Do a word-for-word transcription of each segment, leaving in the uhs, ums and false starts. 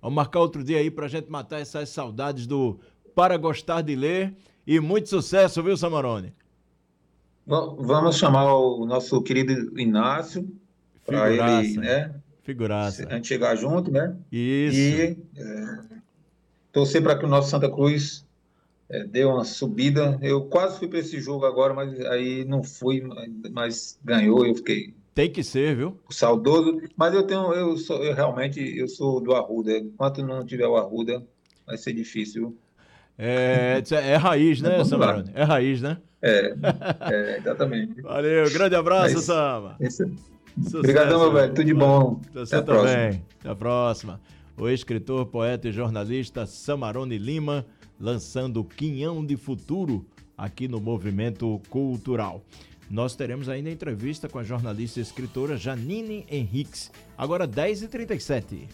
Vamos marcar outro dia aí pra gente matar essas saudades do Para Gostar de Ler. E muito sucesso, viu, Samarone? Vamos chamar o nosso querido Inácio para ele, Figuraça, né? A figuraça. gente chegar junto, né? Isso. E é, torcer para que o nosso Santa Cruz é, dê uma subida. Eu quase fui para esse jogo agora, mas aí não fui, mas ganhou. Eu fiquei Tem que ser, viu? saudoso. Mas eu tenho, eu sou, eu realmente, eu sou do Arruda. Enquanto não tiver o Arruda, vai ser difícil. É, é raiz, Mas né, vamos lá. Samarone? É raiz, né? É, é exatamente. Valeu, grande abraço, Mas, Sama. isso, obrigadão, Sucesso, meu velho. meu. Tudo de Valeu. bom. Até Você a próxima. também. Até a próxima. O escritor, poeta e jornalista Samarone Lima, lançando Quinhão de Futuro aqui no Movimento Cultural. Nós teremos ainda entrevista com a jornalista e escritora Janine Henriques, agora dez e trinta e sete.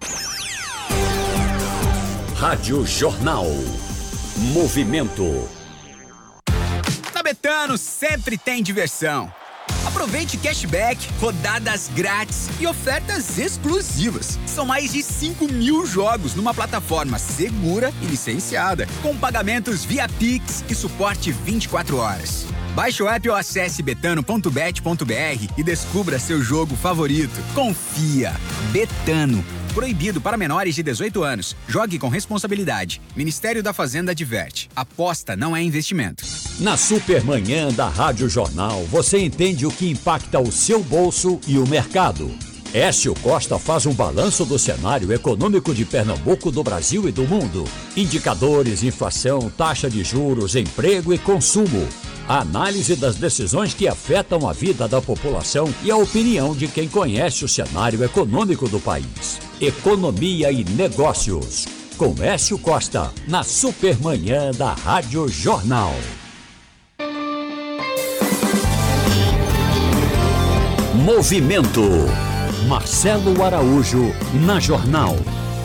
Rádio Jornal. Movimento. Na Betano sempre tem diversão. Aproveite cashback, rodadas grátis e ofertas exclusivas. São mais de cinco mil jogos numa plataforma segura e licenciada, com pagamentos via Pix e suporte vinte e quatro horas. Baixe o app ou acesse betano ponto bet ponto br e descubra seu jogo favorito. Confia. Betano. Proibido para menores de dezoito anos. Jogue com responsabilidade. Ministério da Fazenda adverte. Aposta não é investimento. Na Supermanhã da Rádio Jornal, você entende o que impacta o seu bolso e o mercado. Écio Costa faz um balanço do cenário econômico de Pernambuco, do Brasil e do mundo. Indicadores, inflação, taxa de juros, emprego e consumo. A análise das decisões que afetam a vida da população e a opinião de quem conhece o cenário econômico do país. Economia e negócios. Com Écio Costa, na Supermanhã da Rádio Jornal. Movimento. Marcelo Araújo, na Jornal.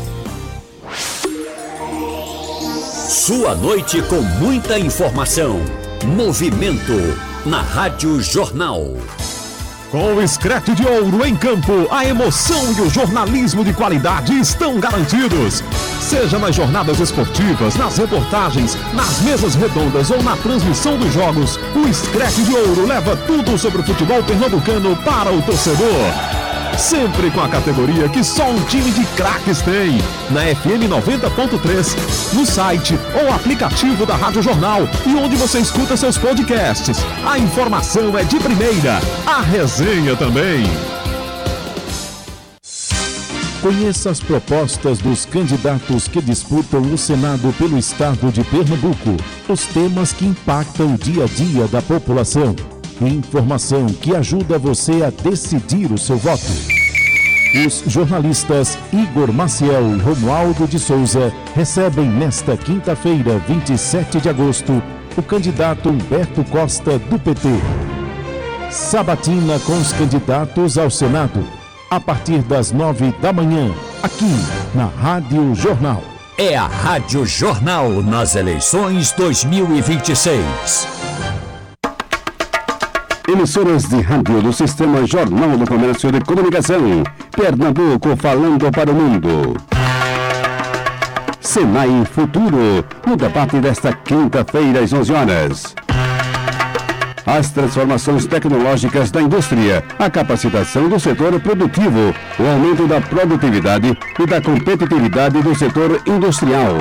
Sua noite com muita informação. Movimento na Rádio Jornal. Com o Screte de Ouro em campo, a emoção e o jornalismo de qualidade estão garantidos. Seja nas jornadas esportivas, nas reportagens, nas mesas redondas ou na transmissão dos jogos, o Screte de Ouro leva tudo sobre o futebol pernambucano para o torcedor. Sempre com a categoria que só um time de craques tem. Na F M noventa ponto três, no site ou aplicativo da Rádio Jornal e onde você escuta seus podcasts. A informação é de primeira, a resenha também. Conheça as propostas dos candidatos que disputam o Senado pelo estado de Pernambuco. Os temas que impactam o dia a dia da população. Informação que ajuda você a decidir o seu voto. Os jornalistas Igor Maciel e Romualdo de Souza recebem nesta quinta-feira, vinte e sete de agosto, o candidato Humberto Costa, do P T. Sabatina com os candidatos ao Senado, a partir das nove da manhã, aqui na Rádio Jornal. É a Rádio Jornal nas eleições dois mil e vinte e seis. Emissoras de rádio do Sistema Jornal do Comércio de Comunicação. Pernambuco falando para o mundo. Senai Futuro, no debate desta quinta-feira às onze horas. As transformações tecnológicas da indústria, a capacitação do setor produtivo, o aumento da produtividade e da competitividade do setor industrial.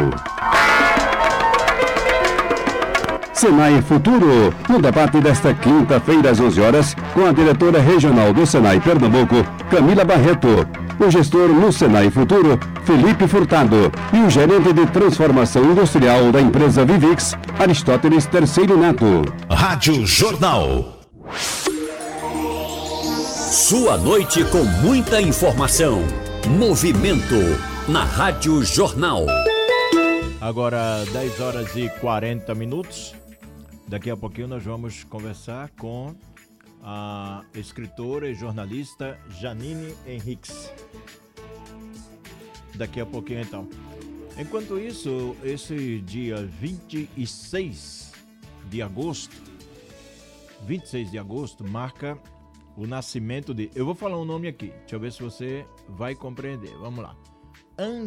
Senai Futuro, no debate desta quinta-feira às onze horas, com a diretora regional do Senai Pernambuco, Camila Barreto, o gestor no Senai Futuro, Felipe Furtado, e o gerente de transformação industrial da empresa Vivix, Aristóteles Terceiro Neto. Rádio Jornal. Sua noite com muita informação. Movimento na Rádio Jornal. Agora dez horas e quarenta minutos. Daqui a pouquinho nós vamos conversar com a escritora e jornalista Janine Henriques. Daqui a pouquinho, então. Enquanto isso, esse dia vinte e seis de agosto, vinte e seis de agosto, marca o nascimento de... Eu vou falar um nome aqui, deixa eu ver se você vai compreender. Vamos lá.